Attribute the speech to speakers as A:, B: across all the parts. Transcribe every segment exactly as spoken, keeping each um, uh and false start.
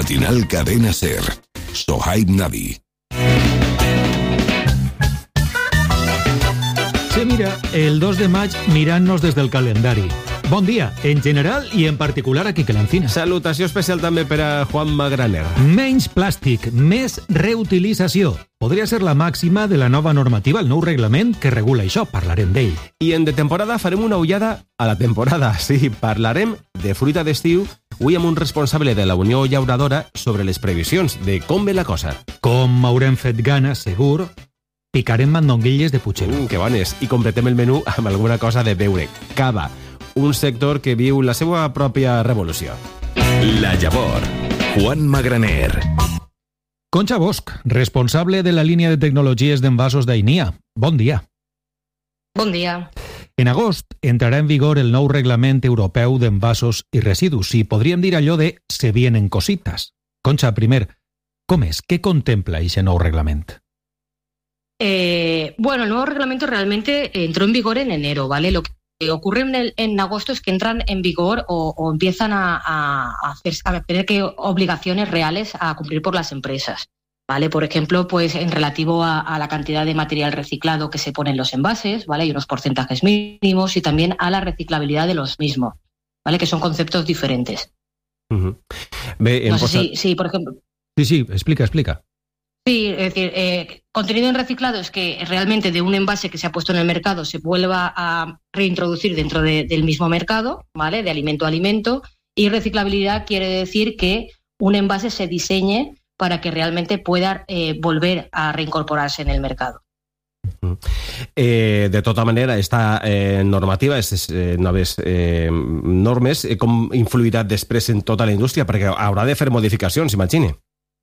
A: matinal Cadena Ser. Sohaib Navi.
B: Sí, mira, el dos de maig mirant-nos des del calendari. Bon dia, en general i en particular aquí que l'Encina.
C: Salutació especial també per a Juan Magraner.
B: Menys plàstic, més reutilització. Podria ser la màxima de la nova normativa, el nou reglament que regula això, parlarem d'ell.
C: I en de temporada farem una ullada a la temporada. Sí, parlarem de fruita d'estiu, avui amb un responsable de la Unió Llauradora sobre les previsions de com ve la cosa.
B: Com haurem fet gana, segur, picarem mandonguilles de Puigceró.
C: Mm, que bones. I completem el menú amb alguna cosa de beure. Cava, un sector que viu la seva pròpia revolució.
A: La Llavor. Juan Magraner.
B: Concha Bosch, responsable de la línia de tecnologies d'envasos d'Ainia. Bon dia.
D: Bon dia.
B: En agost entrarà en vigor el nou reglament europeu d'envasos i residus i podríem dir allò de se vienen cositas. Concha, primer, com és? Què contempla aquest nou reglament?
D: Eh, bueno, el nuevo reglamento realmente entró en vigor en enero, ¿vale? Lo que ocurre en, el, en agosto es que entran en vigor o, o empiezan a, a, hacer, a tener que obligaciones reales a cumplir por las empresas, ¿vale? Por ejemplo, pues en relativo a, a la cantidad de material reciclado que se pone en los envases, ¿vale? Hay unos porcentajes mínimos y también a la reciclabilidad de los mismos, ¿vale? Que son conceptos diferentes.
C: Uh-huh. Bé,
D: no sé
C: posat...
D: si, si, por ejemplo...
B: Sí, sí, explica, explica.
D: Sí, es decir, eh, contenido en reciclado es que realmente de un envase que se ha puesto en el mercado se vuelva a reintroducir dentro de, del mismo mercado, ¿vale? De alimento a alimento. Y reciclabilidad quiere decir que un envase se diseñe para que realmente pueda eh, volver a reincorporarse en el mercado.
C: Eh, de tota manera, esta eh, normativa, aquestes eh, noves eh, normes, eh, com influirà després en tota la indústria? Perquè haurà de fer modificacions, imagine.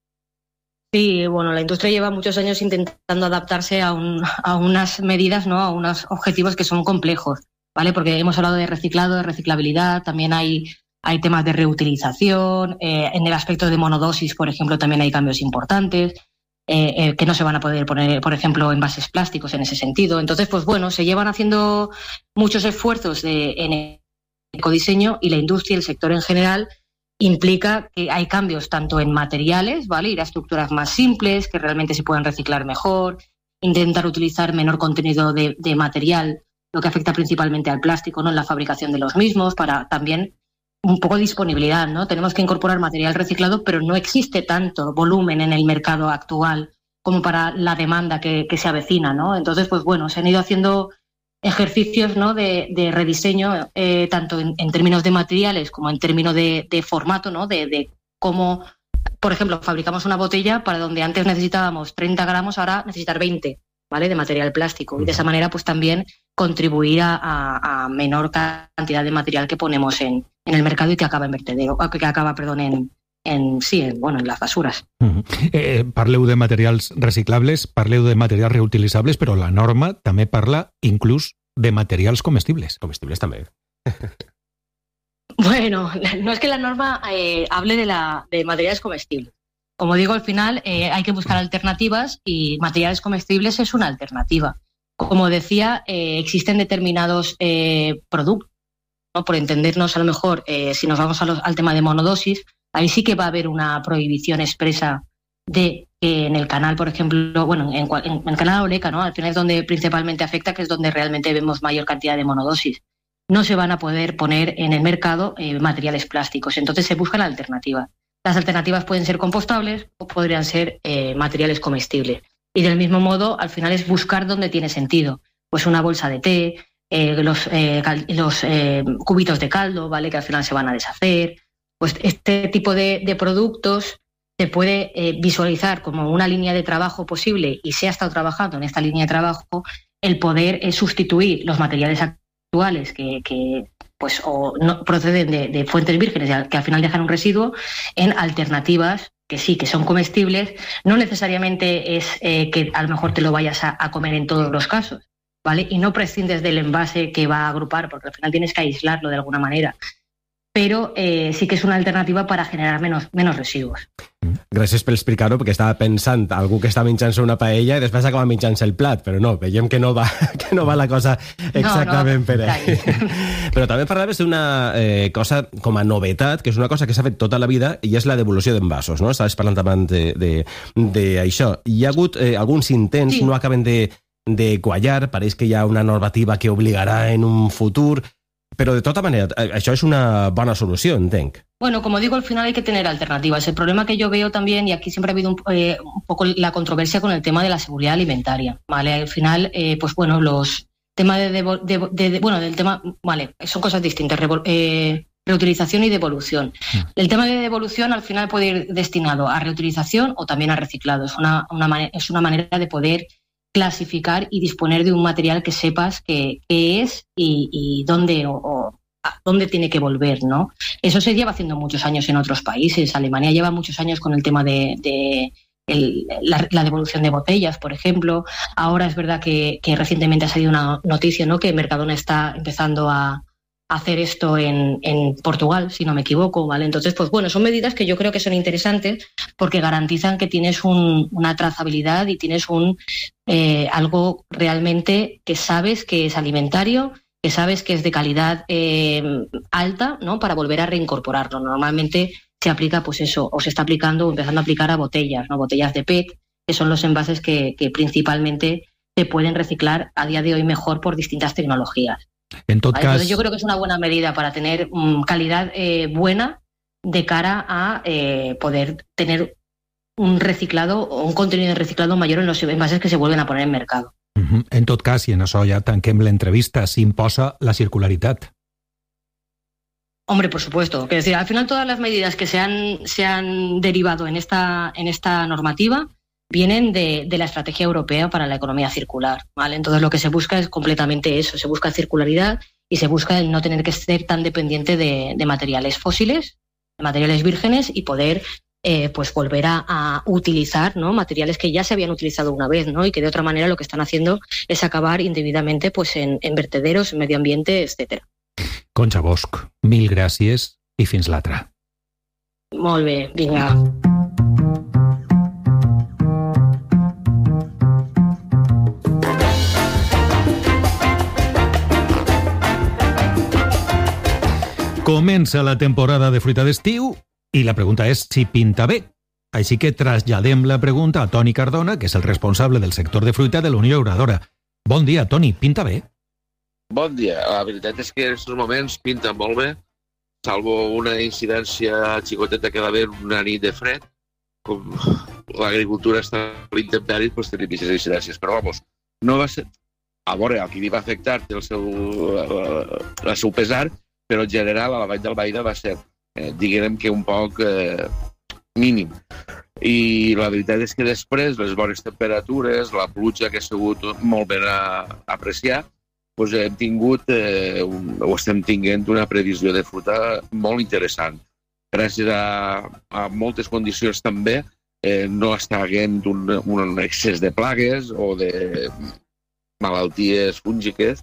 D: Sí, bueno, la industria lleva muchos años intentando adaptarse a, un, a unas medidas, ¿no? A unos objetivos que son complejos, ¿vale? Porque hemos hablado de reciclado, de reciclabilidad, también hay, hay temas de reutilización, eh, en el aspecto de monodosis, por ejemplo, también hay cambios importantes, eh, eh, que no se van a poder poner, por ejemplo, envases plásticos en ese sentido. Entonces, pues bueno, se llevan haciendo muchos esfuerzos de, en el ecodiseño y la industria, el sector en general, implica que hay cambios tanto en materiales, ¿vale? Ir a estructuras más simples, que realmente se puedan reciclar mejor, intentar utilizar menor contenido de, de material, lo que afecta principalmente al plástico, ¿no? En la fabricación de los mismos, para también un poco de disponibilidad, ¿no? Tenemos que incorporar material reciclado, pero no existe tanto volumen en el mercado actual como para la demanda que, que se avecina, ¿no? Entonces, pues bueno, se han ido haciendo ejercicios, ¿no? de, de rediseño, eh, tanto en, en términos de materiales como en términos de, de formato, ¿no? De, de cómo, por ejemplo, fabricamos una botella para donde antes necesitábamos treinta gramos, ahora necesitar veinte, ¿vale? De material plástico. Y de esa manera, pues también contribuir a, a, a menor cantidad de material que ponemos en, en el mercado y que acaba en vertedero, que acaba, perdón, en, en sí, en, bueno, en las basuras.
B: Uh-huh. Eh, parleu de materials reciclables, parleu de materials reutilitzables, però la norma també parla inclús de materials comestibles.
C: Comestibles també.
D: Bueno, no es que la norma eh, hable de, la, de materiales comestibles. Como digo, al final eh, hay que buscar alternativas y materiales comestibles es una alternativa. Como decía, eh, existen determinados eh, productos, ¿no? Por entendernos, a lo mejor, eh, si nos vamos a los, al tema de monodosis, ahí sí que va a haber una prohibición expresa de que en el canal, por ejemplo, bueno, en, en, en el canal Oreca, ¿no? Al final es donde principalmente afecta, que es donde realmente vemos mayor cantidad de monodosis. No se van a poder poner en el mercado eh, materiales plásticos, entonces se buscan alternativas. Las alternativas pueden ser compostables o podrían ser eh, materiales comestibles. Y del mismo modo, al final es buscar dónde tiene sentido. Pues una bolsa de té, eh, los, eh, cal, los eh, cubitos de caldo, ¿vale? Que al final se van a deshacer. Pues este tipo de, de productos se puede eh, visualizar como una línea de trabajo posible, y se ha estado trabajando en esta línea de trabajo, el poder eh, sustituir los materiales actuales que, que pues, o no proceden de, de fuentes vírgenes, que al final dejan un residuo, en alternativas que sí, que son comestibles. No necesariamente es eh, que a lo mejor te lo vayas a, a comer en todos los casos, ¿vale? Y no prescindes del envase que va a agrupar, porque al final tienes que aislarlo de alguna manera. pero eh, sí que es una alternativa para generar menos, menos residuos.
C: Gràcies per explicar-ho, perquè estava pensant algú que està menjant-se una paella i després acaba menjant-se el plat, però no, veiem que no va, que no va la cosa exactament no, no, per ahí. Però també parlaves d'una eh, cosa com a novetat, que és una cosa que s'ha fet tota la vida, i és la devolució d'envasos, no? Estaves parlant abans d'això. Hi ha hagut eh, alguns intents, sí. No acaben de, de quallar, pareix que hi ha una normativa que obligarà en un futur, pero de toda manera, eso es una buena solución, entenc.
D: Bueno, como digo, al final hay que tener alternativas. El problema que yo veo también, y aquí siempre ha habido un, eh, un poco la controversia con el tema de la seguridad alimentaria, ¿vale? Al final, eh, pues bueno, los temas de, de, de, de, de, bueno, del tema, vale, son cosas distintas, Revo, eh, reutilización y devolución. Mm. El tema de devolución al final puede ir destinado a reutilización o también a reciclado. Es una, una, es una manera de poder clasificar y disponer de un material que sepas qué es y, y dónde o, o a dónde tiene que volver, ¿no? Eso se lleva haciendo muchos años en otros países. Alemania lleva muchos años con el tema de, de el, la, la devolución de botellas, por ejemplo. Ahora es verdad que, que recientemente ha salido una noticia, ¿no? Que Mercadona está empezando a hacer esto en, en Portugal, si no me equivoco, ¿vale? Entonces, pues bueno, son medidas que yo creo que son interesantes porque garantizan que tienes un, una trazabilidad y tienes un eh, algo realmente que sabes que es alimentario, que sabes que es de calidad eh, alta, ¿no? Para volver a reincorporarlo. Normalmente se aplica, pues eso, o se está aplicando o empezando a aplicar a botellas, ¿no? Botellas de P E T, que son los envases que, que principalmente se pueden reciclar a día de hoy mejor por distintas tecnologías.
B: En tot cas...
D: Entonces yo creo que es una buena medida para tener um, calidad eh, buena de cara a eh, poder tener un reciclado o un contenido reciclado mayor en los envases que se vuelven a poner en mercado.
B: Uh-huh. En tot cas, i en això ja tanquem l'entrevista, s'imposa la circularitat.
D: Hombre, por supuesto. Es decir, al final todas las medidas que se han, se han derivado en esta, en esta normativa vienen de, de la estrategia europea para la economía circular, ¿vale? Entonces lo que se busca es completamente eso, se busca circularidad y se busca el no tener que ser tan dependiente de, de materiales fósiles, de materiales vírgenes y poder eh, pues volver a, a utilizar, ¿no? Materiales que ya se habían utilizado una vez, ¿no? Y que de otra manera lo que están haciendo es acabar indebidamente pues en, en vertederos, en medio ambiente, etcétera.
B: Concha Bosch, mil gràcies i fins l'altra.
D: Molt bé, vinga.
B: Comença la temporada de fruita d'estiu i la pregunta és si pinta bé. Així que traslladem la pregunta a Toni Cardona, que és el responsable del sector de fruita de la Unió Llauradora. Bon dia, Toni, pinta bé?
E: Bon dia. La veritat és que en aquests moments pinta molt bé, salvo una incidència xicoteta que va haver una nit de fred. Com l'agricultura està a l'intempèrie, doncs tenim aquestes incidències. Però, vamos, no va ser... A veure, el que li va afectar té el seu, el seu pesar, però en general a la Vall d'Albaida va ser, eh, diguem que un poc eh, mínim. I la veritat és que després, les bones temperatures, la pluja que ha sigut molt ben a, a apreciar, doncs hem tingut, eh, un, o estem tinguent una previsió de fruita molt interessant. Gràcies a, a moltes condicions també, eh, no està haguent un, un excés de plagues o de malalties fúngiques.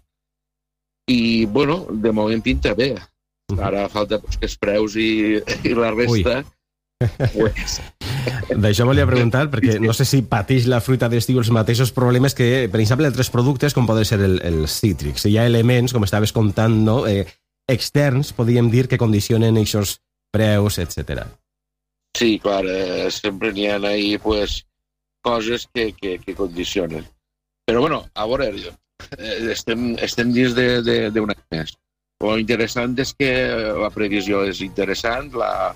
E: I, bueno, de moment pinta bé. Ara falta pues, que els preus i, i la resta... Pues...
C: D'això volia preguntar, perquè no sé si pateix la fruita d'estiu els mateixos problemes que, per exemple, altres productes, com poden ser el, els cítrics. Hi ha elements, com estaves contant, no? eh, externs, podríem dir, que condicionen aquests preus, etcètera.
E: Sí, clar, eh, sempre n'hi ha ahí, pues, coses que, que, que condicionen. Però, bueno, a veure, estem, estem dins d'un any més. El interessant és que la previsió és interessant, la,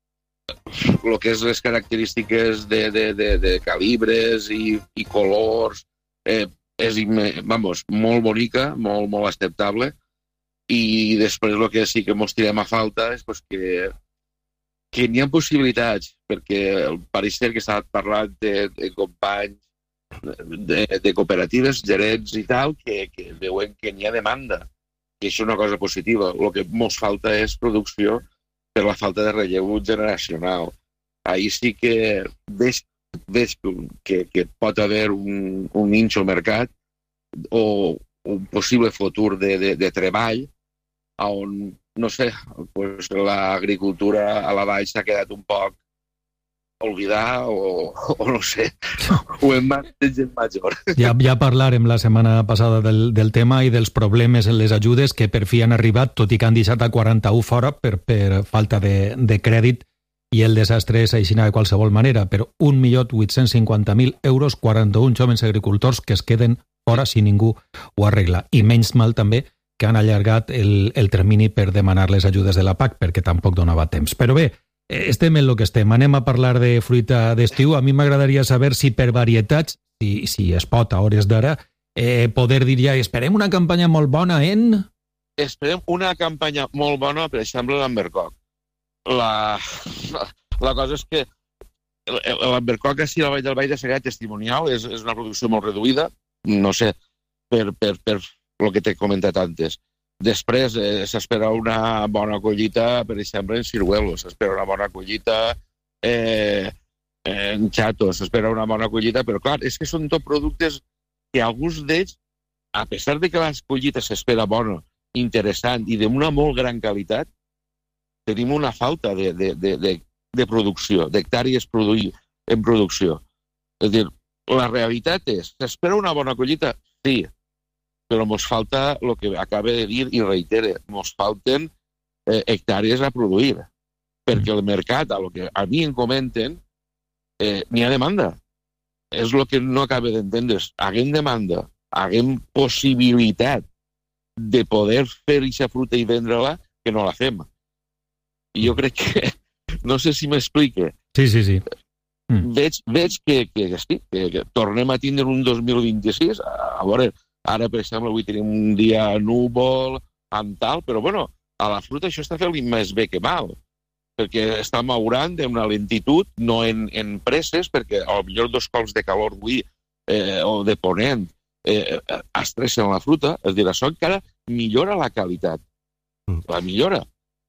E: el que és les característiques de, de, de, de calibres i, i colors, eh, és vamos, molt bonica, molt, molt acceptable, i després el que sí que ens tirem a falta és pues, que, que n'hi ha possibilitats, perquè pareix ser que s'ha parlat de, de companys, de, de cooperatives, gerents i tal, que, que veuen que n'hi ha demanda. I això és una cosa positiva. El que ens falta és producció per la falta de relleu generacional. Ahir sí que veig, veig que, que pot haver un, un ninxo al mercat o un possible futur de, de, de treball on no sé, pues l'agricultura a la vall s'ha quedat un poc oblidar o, o no sé, o en mans de gent major.
B: Ja, ja parlarem la setmana passada del, del tema i dels problemes en les ajudes que per fi han arribat, tot i que han deixat a quaranta-u fora per, per falta de, de crèdit, i el desastre és així de qualsevol manera, però un milió vuit-cents cinquanta mil euros, quaranta-un jovens agricultors que es queden fora si ningú ho arregla. I menys mal també que han allargat el, el termini per demanar les ajudes de la P A C, perquè tampoc donava temps. Però bé, estem en el que estem. Anem a parlar de fruita d'estiu. A mi m'agradaria saber si per varietats, si, si es pot a hores d'ara, eh, poder dir ja, esperem una campanya molt bona en...
E: Esperem una campanya molt bona, per exemple, l'Ambercoc. La, la cosa és que l'Ambercoc així a la Vall del Baix serà testimonial, és, és una producció molt reduïda, no sé, per, per, per el que t'he comentat antes. Després eh, s'espera una bona collita, per exemple, en ciruelos, s'espera una bona collita eh, en xatos, s'espera una bona collita, però clar, és que són tot productes que alguns d'ells, a pesar de que la collita s'espera bona, interessant i d'una molt gran qualitat, tenim una falta de, de, de, de, de producció, d'hectàrees produir en producció. És a dir, la realitat és, s'espera una bona collita? Sí, però ens falta el que acaba de dir i reitere, ens falten eh, hectàrees a produir, perquè el mercat, a lo que a mi em comenten, eh, n'hi ha demanda. És el que no acaba d'entendre. Haguem demanda, haguem possibilitat de poder fer aquesta fruita i vendre-la, que no la fem. I jo crec que, no sé si m'explique,
B: sí, sí, sí.
E: Mm. veig, veig que, que, que, sí, que, que tornem a tindre un dos mil vint-i-sis, a, a veure, ara, per exemple, avui tenim un dia núvol, amb tal, però, bueno, a la fruta això està fent més bé que mal, perquè està maurant d'una lentitud, no en, en presses, perquè potser dos cols de calor avui eh, o de ponent eh, estressen la fruta, és a dir, això encara millora la qualitat, la millora.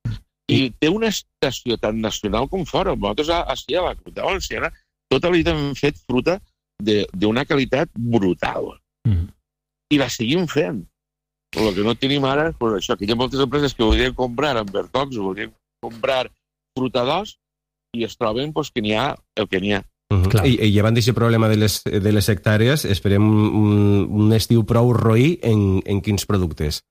E: I té una estació tan nacional com fora. Nosaltres, així, a la Comunitat Valenciana, tota la vida hem fet fruta d'una qualitat brutal. Mm. I la seguim fent. El que no tenim ara és pues, això, que hi ha moltes empreses que voldrien comprar Ambercocs, voldrien comprar fruta d'os, i es troben pues, que n'hi ha el que n'hi ha.
C: Uh-huh. I, I llevant d'aquest problema de les, de les hectàrees, esperem un, un estiu prou roí en, en quins productes?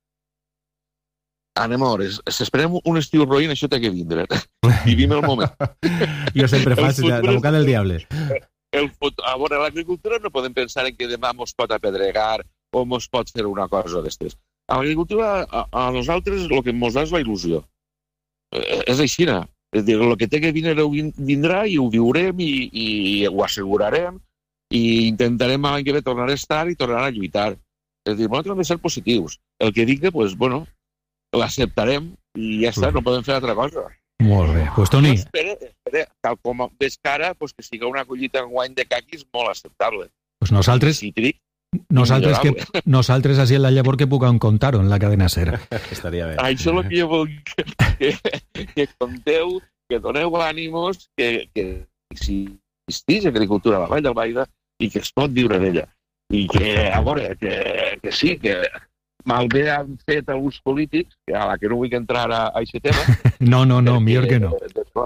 E: Anem a veure, si esperem un estiu roïn, això té que vindre. Vivim el moment.
C: Jo sempre faig la boca del diable.
E: El, a veure, l'agricultura no podem pensar en que demà mos pot apedregar o mos pot fer una cosa d'estes. A l'agricultura, a, a nosaltres, el que mos da és la il·lusió. Eh, és així, no? És dir, el que té que vindre vindrà i ho viurem i, i ho assegurarem i intentarem l'any que ve tornar a estar i tornar a lluitar. És dir, nosaltres hem de ser positius. El que digui, doncs, bueno, l'acceptarem i ja està, no podem fer altra cosa.
B: Molt bé. Pues, Toni...
E: Espera, espera, tal com ves cara, pues que siga una collita en guany de caquis molt acceptable.
B: Pues nosaltres...
E: Cítric,
B: nosaltres, que, nosaltres així en la llavor que puguem contar-ho en la cadena SER.
C: Estaria bé.
E: Això és el que jo vull que, que, que conteu, que doneu ànimos, que, que existeix agricultura a la Vall del Baida i que es pot viure d'ella. I que, a veure, que, que sí, que... malbé han fet alguns polítics, a la que no vull entrar a aquest tema.
B: No, no, no, millor que no.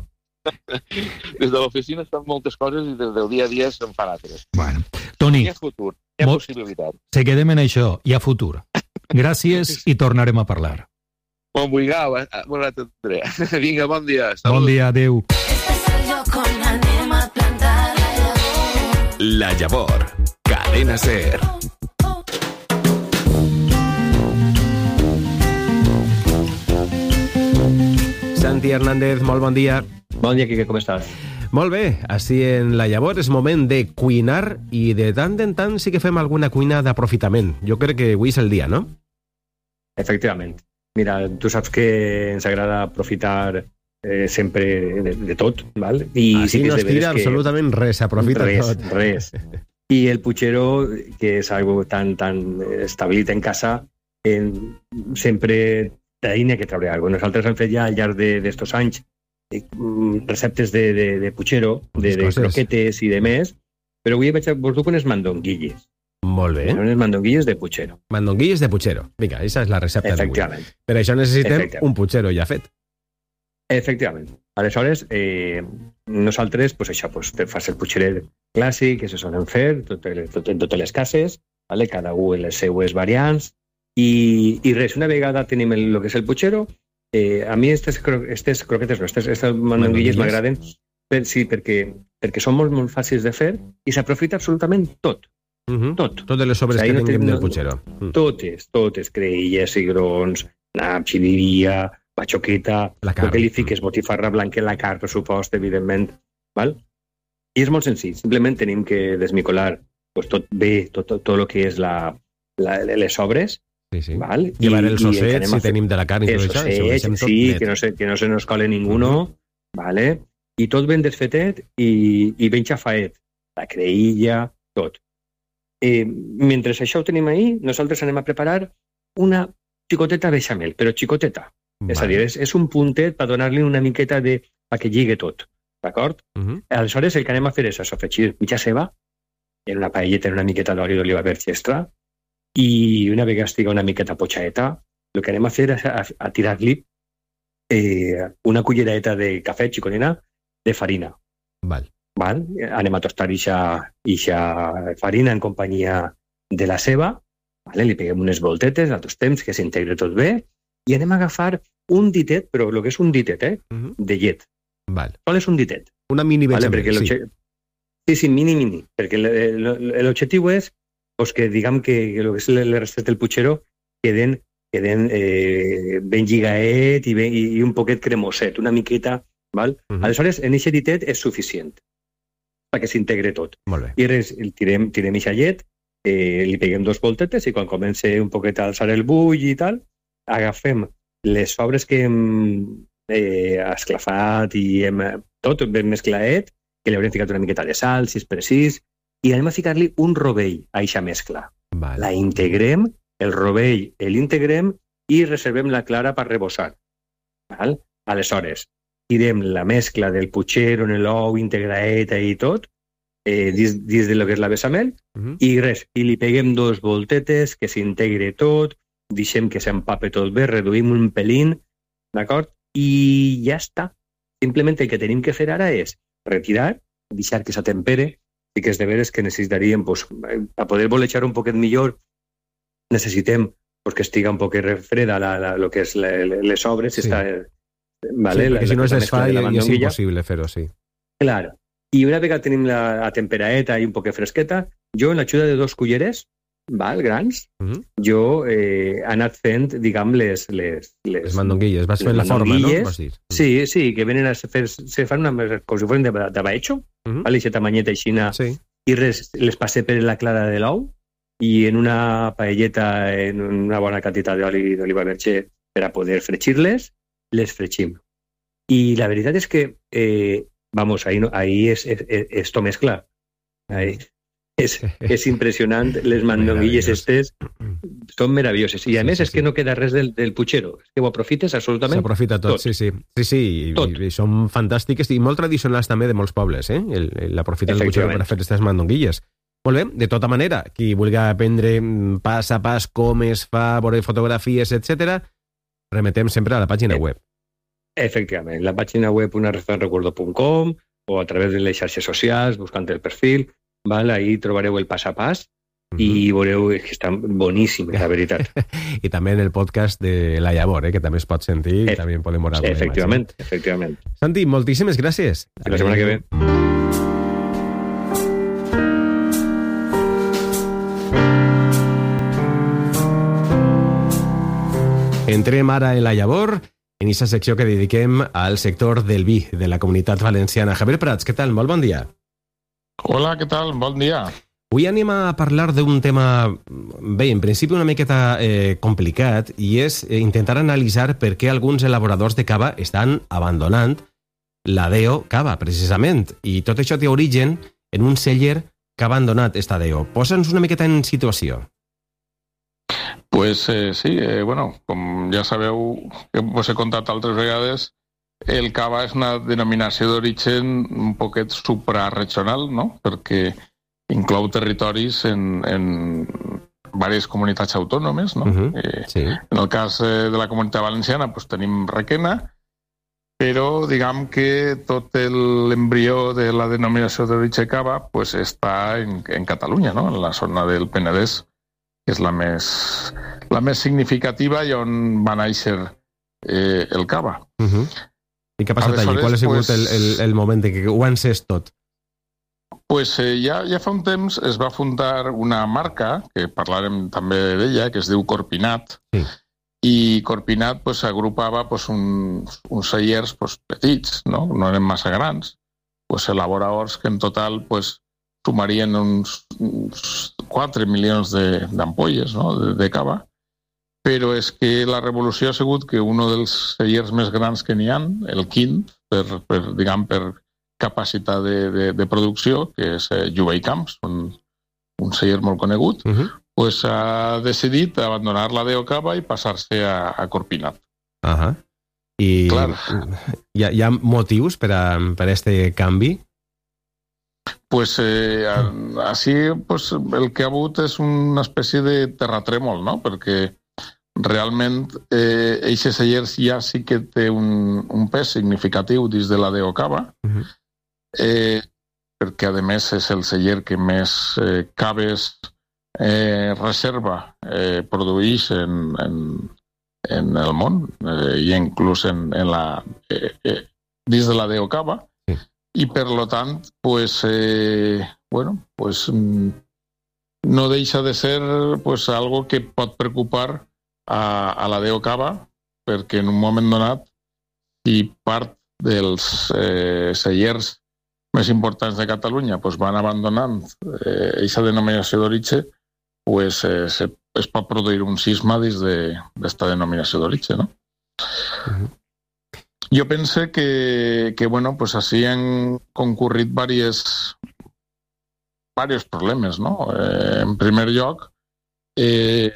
E: Des de l'oficina es fan moltes coses i des del dia a dia se'n fan altres.
B: Bueno, Toni,
E: hi ha futur, hi ha
B: molt...
E: possibilitat.
B: Se quedem en això, hi ha futur. Gràcies i tornarem a parlar.
E: Bon vulgueu, eh? Bona t'entendré. Vinga, bon dia. Salut.
B: Bon dia, adeu.
A: La Llavor, cadena SER.
C: Santi Hernández, molt bon dia.
F: Bon dia, Quique, com estàs?
C: Molt bé, així en La Llavor és moment de cuinar i de tant en tant sí que fem alguna cuina d'aprofitament. Jo crec que avui és el dia, no?
F: Efectivament. Mira, tu saps que ens agrada aprofitar eh, sempre de, de tot, val? I
C: Així
F: sí que
C: no es tira
F: que...
C: absolutament res, aprofita
F: res,
C: tot.
F: Res, I el puchero, que és algo tan, tan estabilit en casa, en, sempre t'ha que treure alguna cosa. Nosaltres hem fet ja al llarg d'estos anys eh, receptes de, de, de puchero, de, de croquetes i de més, però avui vaig a vos dur unes mandonguilles.
C: Molt bé.
F: Són les mandonguilles de puchero.
C: Mandonguilles de puchero. Vinga, aquesta és la recepta d'avui.
F: Efectivament.
C: Per això necessitem un puchero ja fet.
F: Efectivament. Aleshores, eh, nosaltres, pues això, pues, fas el pucheret clàssic, que se solen fer tot, tot, en totes les cases, vale? Cada un en les seues variants, i, i res, una vegada tenim el, el que és el puchero, eh, a mi aquestes croquetes, no, aquestes mandonguilles m'agraden, per, sí, perquè, perquè són molt, molt fàcils de fer i s'aprofita absolutament tot.
C: Uh -huh.
F: Tot.
C: Totes les sobres o sigui, que no tinguem del puchero.
F: No, totes, totes, creïlles, cigrons, nap, xiriria, bachoqueta, el que li fiques, botifarra blanca, la carn, per supost, evidentment. Val? I és molt senzill. Simplement tenim que desmicolar pues, tot bé, tot, tot, tot el que és la, la, les sobres.
C: Sí, sí.
F: Val?
C: Llevar els ossets, si tenim de la carn i tot això.
F: Ossets, sí, que no, se, que no se nos cole ninguno. Uh-huh. Vale? I tot ben desfetet i, i ben xafaet. La creïlla, tot. Eh, mentre això ho tenim ahí, nosaltres anem a preparar una xicoteta bechamel, però xicoteta. Vale. És a dir, és, és un puntet per donar-li una miqueta de... perquè lligue tot, d'acord? Uh-huh. Aleshores, el que anem a fer és a sofregir mitja ceba en una paelleta en una miqueta d'oli d'oliva verge extra i una vegada estiga una miqueta potxaeta, el que anem a fer és a, a tirar-li eh, una cullereta de cafè xiconina de farina.
C: Val.
F: Val? Anem a tostar ixa farina en companyia de la ceba, vale? Li peguem unes voltetes, la tostem, que s'integri tot bé, i anem a agafar un ditet, però el que és un ditet, eh? Uh-huh. De llet.
C: Val.
F: Sol és un ditet.
C: Una mini bechamel,
F: vale? Sí. Sí, sí, mini, mini, perquè l'objectiu és pues, que diguem que, que lo que és les restes del puchero queden, queden eh, ben lligaet i, ben, i un poquet cremoset, una miqueta, val? Uh-huh. Aleshores, en aquest ditet és suficient perquè s'integre tot.
C: Molt bé.
F: I res, tirem, tirem ixa llet, eh, li peguem dos voltetes i quan comença un poquet a alçar el bull i tal, agafem les sobres que hem eh, esclafat i hem tot ben mesclaet, que li haurem ficat una miqueta de sal, si és precís, i anem a ficar-li un rovell a eixa mescla.
C: Vale.
F: La integrem, el rovell l'integrem i reservem la clara per rebossar. Val? Aleshores, tirem la mescla del puchero en l'ou integraeta i tot, eh, dins, dins de lo que és la bechamel, uh-huh. i res, i li peguem dos voltetes, que s'integre tot, deixem que s'empape tot bé, reduïm un pelín, d'acord? I ja està. Simplement el que tenim que fer ara és retirar, deixar que s'atempere, i que és de veres que necessitaríem, pues, a poder bolejar un poquet millor, necessitem pues, que estiga un poquet freda la, la, lo que és la, les sobres, sí. Està, vale,
C: sí, perquè
F: la,
C: si no
F: la
C: es desfà i és impossible fer-ho, sí.
F: Claro. I una vegada tenim la, la temperaeta i un poquet fresqueta, jo, en l'ajuda de dos culleres, val, grans, uh-huh. jo eh, he anat fent, diguem, les... Les, les,
C: les mandonguilles, vas fent la forma, no? Vas dir.
F: Sí, sí, que venen a fer... Se fan una, com si foren de, de baixo, uh-huh. vale, aquesta tamanyeta aixina, sí. I res, les passé per la clara de l'ou i en una paelleta, en una bona quantitat d'oli d'oliva verge per a poder fregir-les, les fregim. I la veritat és que, eh, vamos, ahí, no, ahí és, és, és, és tot mescla. Ahí. És, és impressionant, les mandonguilles estes són meravelloses. I a sí, més sí, és que sí. No queda res del, del puchero, és que ho aprofites absolutament tot.
C: S'aprofita tot, tot, sí, sí. Sí, sí, i, tot. I, i són fantàstiques i molt tradicionals també de molts pobles, eh? L'aprofiten del puchero per a fer aquestes mandonguilles. Molt bé, de tota manera, qui vulgui aprendre pas a pas com es fa, veure fotografies, etcètera, remetem sempre a la pàgina web.
F: Efectivament, la pàgina web una restaurant recuerdo punt com o a través de les xarxes socials, buscant el perfil, val? Ahí trobareu el pas a pas mm-hmm. i veureu que estan boníssimes, la veritat.
C: I també en el podcast de La Llavor, eh, que també es pot sentir i també podem veure alguna
F: efectivament,
C: imatge.
F: Efectivament.
C: Santi, moltíssimes gràcies.
F: La setmana que ve.
C: Entrem ara en La Llavor, en aquesta secció que dediquem al sector del vi de la Comunitat Valenciana. Javier Prats, què tal? Molt bon dia.
G: Hola, què tal? Bon dia.
C: Avui anem a parlar d'un tema, bé, en principi una miqueta eh, complicat, i és intentar analitzar per què alguns elaboradors de cava estan abandonant la D O Cava, precisament. I tot això té origen en un celler que ha abandonat esta D O. Posa'ns una miqueta en situació.
G: Pues eh, sí, eh, bueno, com ja sabeu, que us he contat altres vegades, el cava és una denominació d'origen un poquet suprarregional, no? Perquè inclou territoris en, en diverses comunitats autònomes, no?
C: Uh-huh.
G: eh,
C: Sí.
G: En el cas eh, de la Comunitat Valenciana pues, tenim Requena, però diguem que tot l'embrió de la denominació d'origen cava pues, està en, en Catalunya, no? En la zona del Penedès, que és la més, la més significativa i on va néixer eh, el cava.
C: Uh-huh. I què ha passat allí? Qual ha sigut pues, el, el, el moment de que ho han encès tot?
G: Pues eh, ja, ja fa un temps es va fundar una marca, que parlarem també d'ella, que es diu Corpinat,
C: sí.
G: I Corpinat pues, agrupava pues, uns, uns cellers pues, petits, no? No eren massa grans, pues, elaboradors que en total pues, sumarien uns, uns quatre milions d'ampolles, no? de, de cava, però és que la revolució ha sigut que un dels cellers més grans que n'hi ha, el quint, per, per, diguem, per capacitat de, de, de producció, que és eh, Jubei Camps, un, un celler molt conegut, uh-huh. pues, ha decidit abandonar la D O Cava i passar-se a, a Corpinat.
C: Uh-huh. I
G: Clar.
C: Hi, ha, hi ha motius per a per este canvi?
G: Pues eh, així pues, el que ha hagut és una espècie de terratrèmol, no? Perquè realment eh, eixes cellers ja sí que té un, un pes significatiu dins de la D O Cava, uh-huh. eh, perquè a més és el celler que més eh, caves eh, reserva eh, produeix en, en, en el món eh, i inclús en, en la, eh, eh, dins de la D O Cava, sí. I per lo tant pues, eh, bueno, pues, no deixa de ser pues, algo que pot preocupar a, a la D O Cava, perquè en un moment donat, si part dels eh, cellers més importants de Catalunya pues, van abandonant aquesta eh, denominació d'origen, pues, eh, se, es pot produir un sisma dins d'esta de, denominació d'origen, no? Uh-huh. Jo pense que, que bueno, pues, així han concurrit diversos diversos problemes, no? Eh, en primer lloc, eh,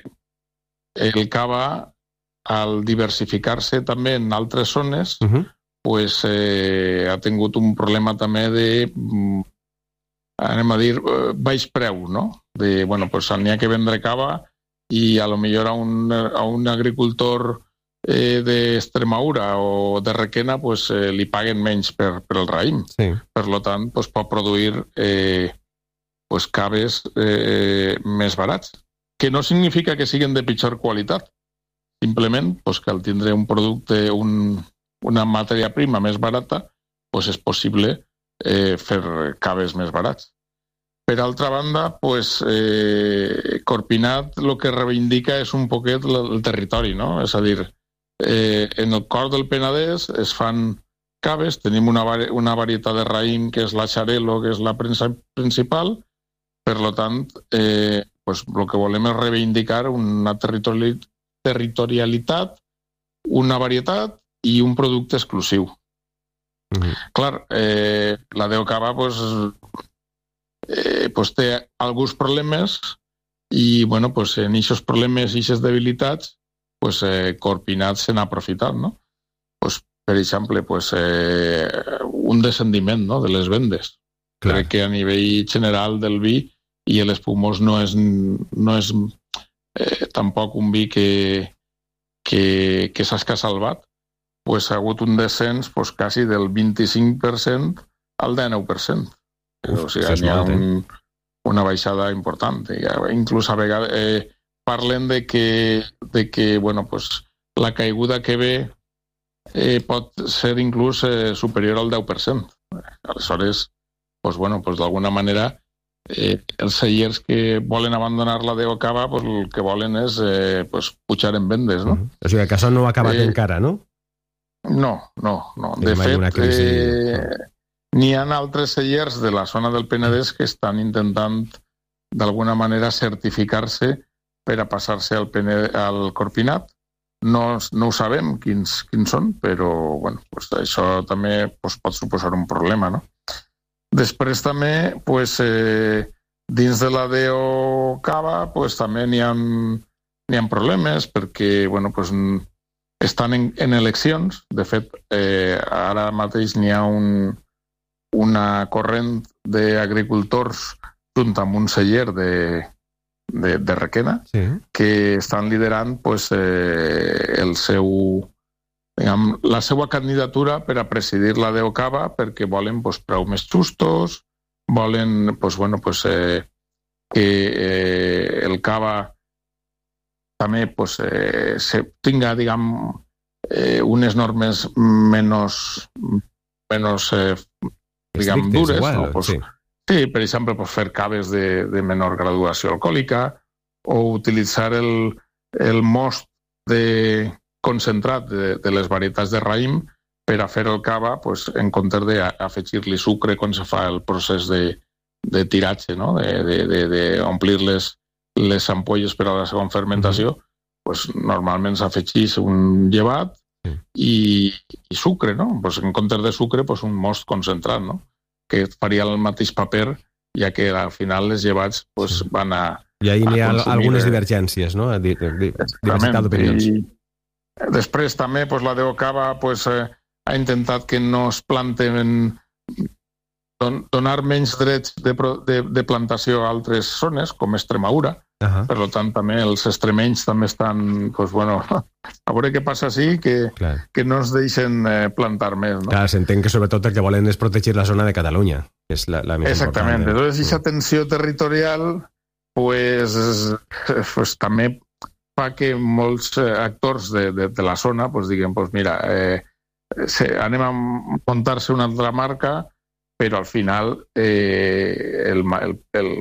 G: el cava, al diversificar-se també en altres zones, uh-huh. pues, eh, ha tingut un problema també de, anem a dir, baix preu, no? De, bueno, pues, n'hi ha que vendre cava i a lo millor a un, a un agricultor eh, d'Extremadura o de Requena pues, eh, li paguen menys per, per el raïm. Sí. Per lo tant, pues, pot produir eh, pues, caves eh, més barats, que no significa que siguin de pitjor qualitat, simplement pues, que al tindre un producte, un, una matèria prima més barata, pues, és possible eh, fer caves més barats. Per altra banda, pues, eh, Corpinat el que reivindica és un poquet el territori, no? És a dir, eh, en el cor del Penedès es fan caves, tenim una, una varietat de raïm que és la Xarel·lo, que és la principal, per lo tant, eh, pues, el que volem és reivindicar una territori territorialitat, una varietat i un producte exclusiu. Mm-hmm. Clar, eh, la D O Cava pues, eh, pues té alguns problemes i bueno, pues, en aquests problemes i aquestes debilitats pues, eh, Corpinat se n'ha aprofitat. No? Pues, per exemple, pues, eh, un descendiment, no?, de les vendes. Clar. Crec que a nivell general del vi i l'espumós no és, no és eh, tampoc un vi que, que, que s'ha salvat, pues, ha hagut un descens pues, quasi del vint-i-cinc per cent al dinou per cent. Uf, o sigui, hi ha un, una baixada important. Inclús a vegades eh, parlen de que, de que bueno, pues, la caiguda que ve eh, pot ser inclús eh, superior al deu per cent. Aleshores, pues, bueno, pues, d'alguna manera, eh, els cellers que volen abandonar la D O Cava pues, el que volen és eh, pues, pujar en vendes. No?
C: Uh-huh. O sigui, que això no ha acabat eh, encara, no?
G: No, no. no. De fet, crisi... eh, n'hi ha altres cellers de la zona del Penedès que estan intentant d'alguna manera certificar-se per a passar-se al, Pened... al Corpinat. No, no ho sabem quins, quins són, però bueno, pues, això també pues, pot suposar un problema, no? Després també, pues, eh, dins de la D O Cava, pues, també n'hi ha, n'hi ha problemes perquè bueno, pues, estan en, en eleccions. De fet, eh, ara mateix n'hi ha un, una corrent d'agricultors junt amb un celler de, de, de Requena,
C: sí.
G: que estan liderant pues, eh, el seu, diguem, la seva candidatura per a presidir la D O Cava, perquè volen pues, preu més justos, volen pues, bueno, pues, eh, que eh, el Cava també pues, eh, se tinga, diguem, eh, unes normes menys, menys eh, diguem,
C: estrictes,
G: dures.
C: igual,
G: no? Pues, sí. sí, per exemple, pues, fer caves de, de menor graduació alcohòlica o utilitzar el, el most de concentrat de, de les varietats de raïm per a fer el cava pues, en comptes d'afegir-li sucre quan se fa el procés de, de tiratge, no? d'omplir les, les ampolles per a la segona fermentació, mm-hmm. pues, normalment s'afegís un llevat mm. i, i sucre, no? Pues, en comptes de sucre, pues, un most concentrat, no? Que faria el mateix paper, ja que al final les llevats pues, van a...
C: I ahí n'hi ha algunes divergències, no? Diversitat d'opinions.
G: I després també pues, la D O Cava pues, eh, ha intentat que no es planten don, donar menys drets de, de, de plantació a altres zones, com Extremadura. Uh-huh. Per tant, també els extremenys també estan, pues, bueno, a veure què passa així, que, que no es deixen eh, plantar més. No?
C: Clar, s'entén que sobretot el que volen és protegir la zona de Catalunya, que és la, la més
G: Exactament.
C: important.
G: Exactament. Aquesta tensió territorial pues, pues, també fa que molts actors de, de, de la zona pues, diguen, pues, mira, eh, se, anem a muntar-se una altra marca, però al final eh, el, el, el,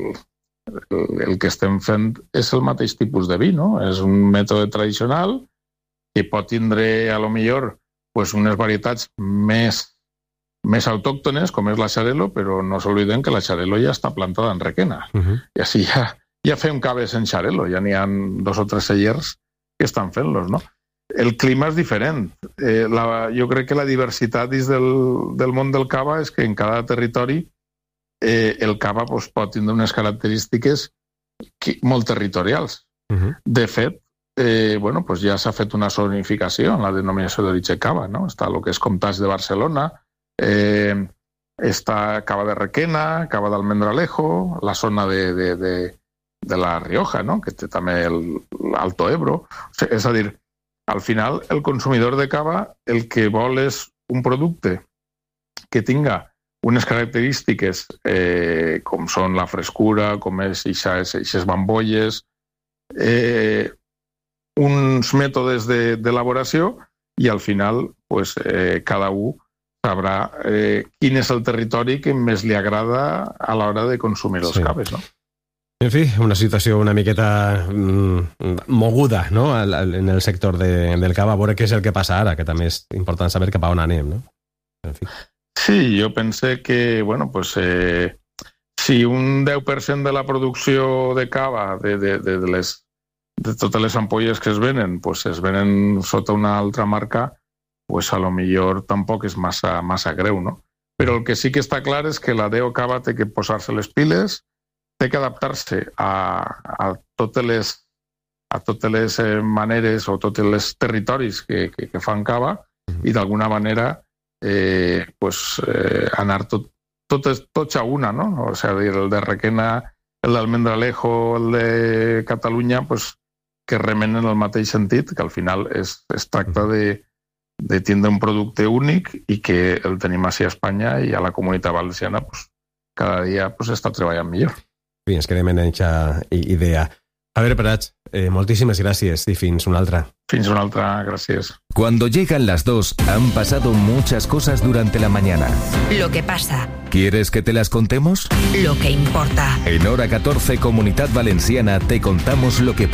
G: el, el que estem fent és el mateix tipus de vi, no? És un mètode tradicional que pot tindre, a lo millor, pues, unes varietats més, més autòctones, com és la Xarel·lo, però no s'obliden que la Xarel·lo ja està plantada en Requena. Uh-huh. I així ja, ja fem caves en Xarel·lo, ja n'hi ha dos o tres cellers que estan fent-los, no? El clima és diferent. Eh, la, jo crec que la diversitat dins del, del món del cava és que en cada territori eh, el cava pues, pot tindre unes característiques que, molt territorials. Uh-huh. De fet, eh, bueno, pues ja s'ha fet una zonificació en la denominació d'origen cava, no? Està el que és Comtats de Barcelona, eh, està Cava de Requena, Cava d'Almendralejo, la zona de, de, de, de la Rioja, no? Que té també l'Alto Ebro. O sigui, és a dir, al final, el consumidor de cava el que vol és un producte que tinga unes característiques eh, com són la frescura, com és aquestes bambolles, eh, uns mètodes d'elaboració i al final pues, eh, cada un sabrà eh, quin és el territori que més li agrada a l'hora de consumir els sí. caves, no?
C: En fi, una situació una miqueta mm, moguda, no?, en el sector de, del cava. A veure què és el que passa ara, que també és important saber cap a on anem, no? En fi.
G: Sí, jo pense que, bueno, pues, eh, si un deu per cent de la producció de cava, de, de, de, de, les, de totes les ampolles que es venen, pues, es venen sota una altra marca, pues, a lo millor tampoc és massa, massa greu, no? Però el que sí que està clar és que la D O Cava té que posar-se les piles, té que adaptar-se a, a totes les, a totes les maneres o tots els territoris que, que, que fan cava i d'alguna manera eh, pues, eh, anar tot, tot, tots a una, no? O sigui, el de Requena, el d'Almendralejo, el de Catalunya, pues, que remen en el mateix sentit, que al final es, es tracta de, de tindre un producte únic i que el tenim així a Espanya i a la Comunitat Valenciana pues, cada dia pues, està treballant millor.
C: Bien, ens quedem en aquesta idea. Javier Prats, eh, moltísimas gracias y fins una altra.
G: Fins una altra, gracias.
A: Cuando llegan las dos, han pasado muchas cosas durante la mañana.
H: Lo que pasa.
A: ¿Quieres que te las contemos?
H: Lo que importa.
A: En Hora catorce, Comunidad Valenciana, te contamos lo que pasa.